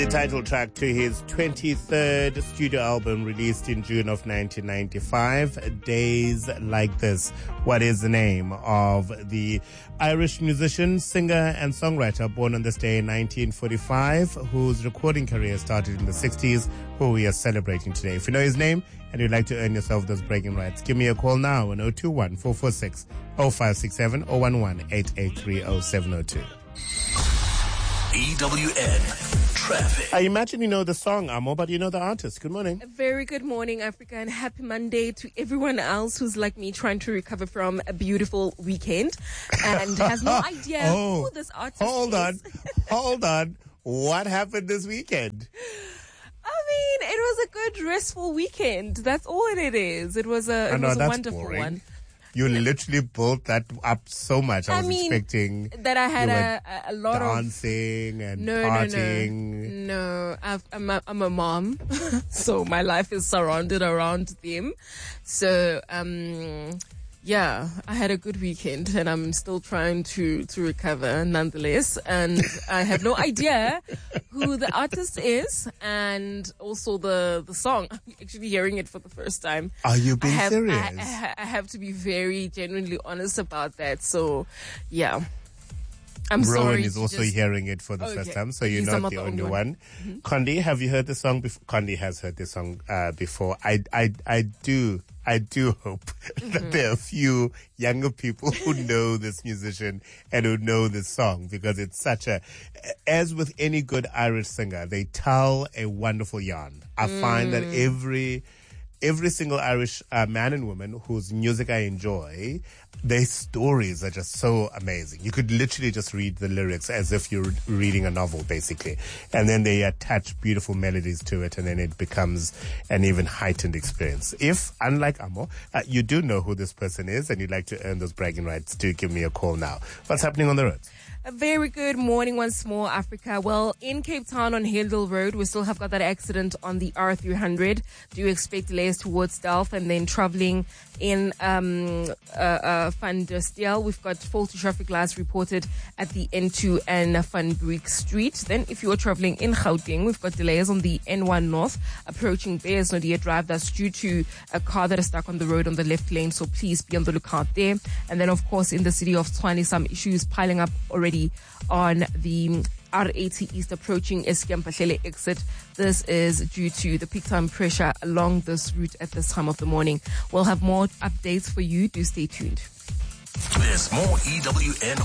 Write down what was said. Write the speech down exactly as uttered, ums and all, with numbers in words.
the title track to his twenty-third studio album released in June of nineteen ninety-five, Days Like This. What is the name of the Irish musician, singer and songwriter born on this day in nineteen forty-five, whose recording career started in the sixties, who we are celebrating today? If you know his name and you'd like to earn yourself those bragging rights, give me a call now on zero two one, four four six, zero five six seven or one one, eight eight three, zero seven zero two. E W N Traffic. I imagine you know the song, Amo, but you know the artist. Good morning. A very good morning, Africa, and happy Monday to everyone else who's like me trying to recover from a beautiful weekend and has no idea oh, who this artist hold is. on. Hold on. What happened this weekend? I mean, it was a good, restful weekend. That's all it is. It was a, it know, was a that's wonderful boring. one. You literally built that up so much. I, I was mean, expecting that I had you a, a, a lot dancing of and no, partying. No, no, no. I've, I'm, a, I'm a mom, so my life is surrounded around them. So, um, yeah, I had a good weekend, and I'm still trying to to recover, nonetheless. And I have no idea who the artist is, and also the the song. I'm actually hearing it for the first time. Are you being I have, serious? I, I, I have to be very genuinely honest about that. So, yeah. I'm Rowan sorry is also just, hearing it for the okay. first time, so you're He's not not the the only only one. one. Mm-hmm. Condi, have you heard the song before? Condi has heard this song uh, before. I, I, I do, I do hope mm-hmm. that there are a few younger people who know this musician and who know this song, because it's such a, as with any good Irish singer, they tell a wonderful yarn. I mm. find that every, every single Irish uh, man and woman whose music I enjoy, their stories are just so amazing. You could literally just read the lyrics as if you're reading a novel, basically. And then they attach beautiful melodies to it, and then it becomes an even heightened experience. If, unlike Amo, uh, you do know who this person is and you'd like to earn those bragging rights, do give me a call now. What's happening on the roads? A very good morning once more, Africa. Well, in Cape Town on Hillville Road, we still have got that accident on the R three hundred. Do expect delays towards Delft, and then traveling in um, uh, uh, Van der Steel, we've got faulty traffic lights reported at the N two and Van Briek Street. Then if you are traveling in Gauteng, we've got delays on the N one North approaching Bears Nadia Drive. That's due to a car that is stuck on the road on the left lane, so please be on the lookout there. And then, of course, in the city of Tshwane, some issues piling up already on the R eighty East approaching Eskempahlele exit. This is due to the peak time pressure along this route at this time of the morning. We'll have more updates for you. Do stay tuned. There's more E W N